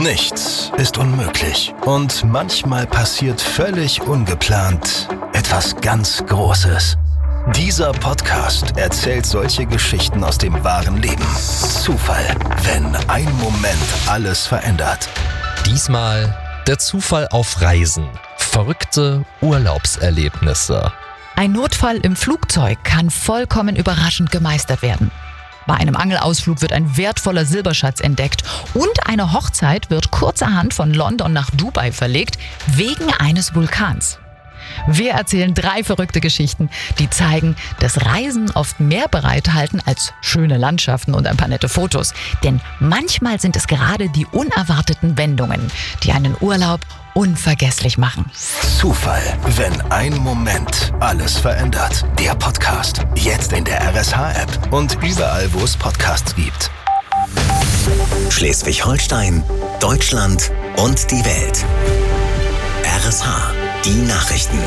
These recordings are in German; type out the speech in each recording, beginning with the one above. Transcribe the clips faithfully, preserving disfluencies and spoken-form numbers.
Nichts ist unmöglich. Und manchmal passiert völlig ungeplant etwas ganz Großes. Dieser Podcast erzählt solche Geschichten aus dem wahren Leben. Zufall, wenn ein Moment alles verändert. Diesmal der Zufall auf Reisen. Verrückte Urlaubserlebnisse. Ein Notfall im Flugzeug kann vollkommen überraschend gemeistert werden. Bei einem Angelausflug wird ein wertvoller Silberschatz entdeckt und eine Hochzeit wird kurzerhand von London nach Dubai verlegt, wegen eines Vulkans. Wir erzählen drei verrückte Geschichten, die zeigen, dass Reisen oft mehr bereithalten als schöne Landschaften und ein paar nette Fotos. Denn manchmal sind es gerade die unerwarteten Wendungen, die einen Urlaub unvergesslich machen. Zufall, wenn ein Moment alles verändert. Der Podcast, jetzt in der R S H-App und überall, wo es Podcasts gibt. Schleswig-Holstein, Deutschland und die Welt. R S H, die Nachrichten.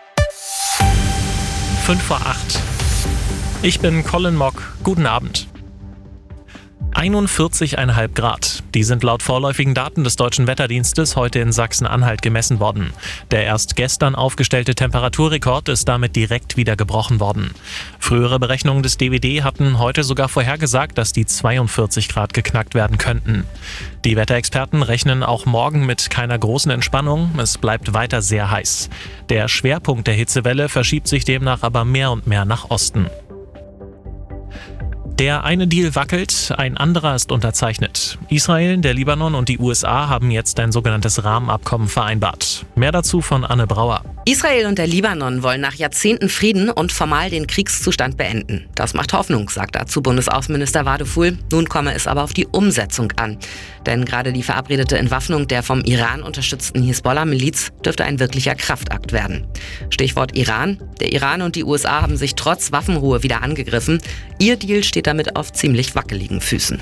fünf vor acht. Ich bin Colin Mock. Guten Abend. einundvierzig Komma fünf Grad. Die sind laut vorläufigen Daten des Deutschen Wetterdienstes heute in Sachsen-Anhalt gemessen worden. Der erst gestern aufgestellte Temperaturrekord ist damit direkt wieder gebrochen worden. Frühere Berechnungen des D W D hatten heute sogar vorhergesagt, dass die zweiundvierzig Grad geknackt werden könnten. Die Wetterexperten rechnen auch morgen mit keiner großen Entspannung. Es bleibt weiter sehr heiß. Der Schwerpunkt der Hitzewelle verschiebt sich demnach aber mehr und mehr nach Osten. Der eine Deal wackelt, ein anderer ist unterzeichnet. Israel, der Libanon und die U S A haben jetzt ein sogenanntes Rahmenabkommen vereinbart. Mehr dazu von Anne Brauer. Israel und der Libanon wollen nach Jahrzehnten Frieden und formal den Kriegszustand beenden. Das macht Hoffnung, sagt dazu Bundesaußenminister Wadeful. Nun komme es aber auf die Umsetzung an. Denn gerade die verabredete Entwaffnung der vom Iran unterstützten Hisbollah-Miliz dürfte ein wirklicher Kraftakt werden. Stichwort Iran. Der Iran und die U S A haben sich trotz Waffenruhe wieder angegriffen. Ihr Deal steht damit auf ziemlich wackeligen Füßen.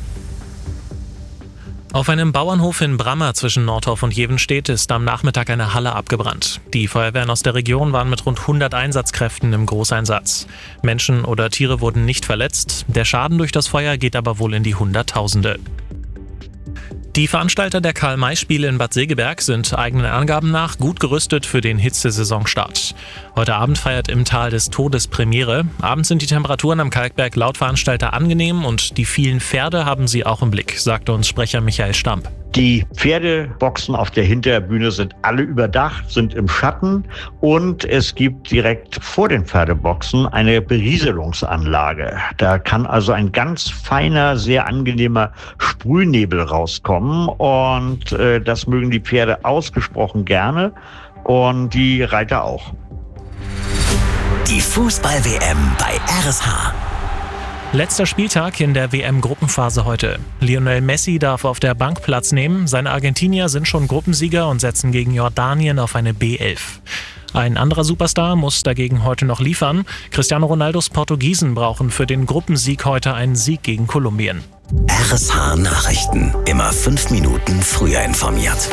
Auf einem Bauernhof in Brammer zwischen Nordhof und Jevenstedt ist am Nachmittag eine Halle abgebrannt. Die Feuerwehren aus der Region waren mit rund hundert Einsatzkräften im Großeinsatz. Menschen oder Tiere wurden nicht verletzt. Der Schaden durch das Feuer geht aber wohl in die Hunderttausende. Die Veranstalter der Karl-May-Spiele in Bad Segeberg sind eigenen Angaben nach gut gerüstet für den Hitzesaisonstart. Heute Abend feiert im Tal des Todes Premiere. Abends sind die Temperaturen am Kalkberg laut Veranstalter angenehm und die vielen Pferde haben sie auch im Blick, sagte uns Sprecher Michael Stamp. Die Pferdeboxen auf der Hinterbühne sind alle überdacht, sind im Schatten und es gibt direkt vor den Pferdeboxen eine Berieselungsanlage. Da kann also ein ganz feiner, sehr angenehmer Sprühnebel rauskommen und äh, das mögen die Pferde ausgesprochen gerne und die Reiter auch. Die Fußball-W M bei R S H. Letzter Spieltag in der W M-Gruppenphase heute. Lionel Messi darf auf der Bank Platz nehmen. Seine Argentinier sind schon Gruppensieger und setzen gegen Jordanien auf eine B elf. Ein anderer Superstar muss dagegen heute noch liefern. Cristiano Ronaldos Portugiesen brauchen für den Gruppensieg heute einen Sieg gegen Kolumbien. R S H Nachrichten. Immer fünf Minuten früher informiert.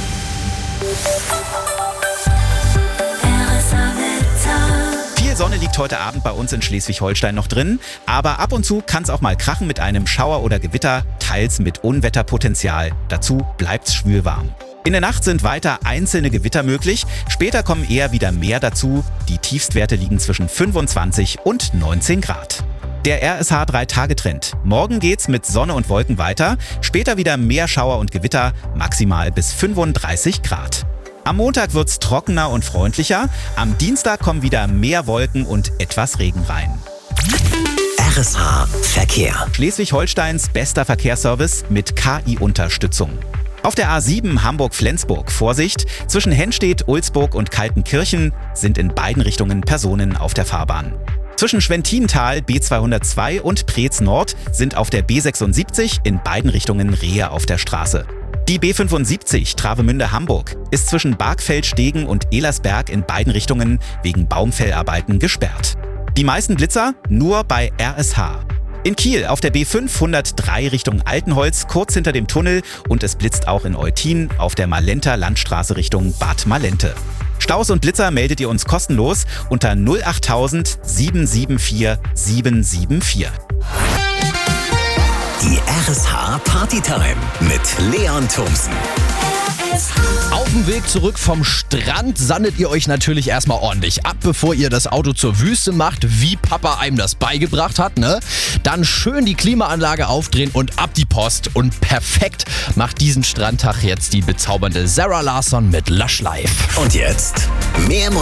Viel Sonne liegt heute Abend bei uns in Schleswig-Holstein noch drin, aber ab und zu kann es auch mal krachen mit einem Schauer oder Gewitter, teils mit Unwetterpotenzial. Dazu bleibt's schwül warm. In der Nacht sind weiter einzelne Gewitter möglich, später kommen eher wieder mehr dazu. Die Tiefstwerte liegen zwischen fünfundzwanzig und neunzehn Grad. Der R S H drei Tage Trend. Morgen geht's mit Sonne und Wolken weiter, später wieder mehr Schauer und Gewitter, maximal bis fünfunddreißig Grad. Am Montag wird's trockener und freundlicher, am Dienstag kommen wieder mehr Wolken und etwas Regen rein. R S H Verkehr. Schleswig-Holsteins bester Verkehrsservice mit K I-Unterstützung. Auf der A sieben Hamburg-Flensburg, Vorsicht, zwischen Henstedt, Ulsburg und Kaltenkirchen sind in beiden Richtungen Personen auf der Fahrbahn. Zwischen Schwentintal B zweihundertzwei und Preetz Nord sind auf der B sechsundsiebzig in beiden Richtungen Rehe auf der Straße. Die B fünfundsiebzig Travemünde-Hamburg ist zwischen Bargfeld-Stegen und Elersberg in beiden Richtungen wegen Baumfellarbeiten gesperrt. Die meisten Blitzer nur bei R S H. In Kiel auf der B fünfhundertdrei Richtung Altenholz, kurz hinter dem Tunnel, und es blitzt auch in Eutin auf der Malenter Landstraße Richtung Bad Malente. Staus und Blitzer meldet ihr uns kostenlos unter null achttausend sieben sieben vier sieben sieben vier. Die R S H Partytime mit Leon Thomsen. Auf dem Weg zurück vom Strand sandet ihr euch natürlich erstmal ordentlich ab, bevor ihr das Auto zur Wüste macht, wie Papa einem das beigebracht hat, ne? Dann schön die Klimaanlage aufdrehen und ab die Post. Und perfekt macht diesen Strandtag jetzt die bezaubernde Zara Larsson mit Lush Life. Und jetzt mehr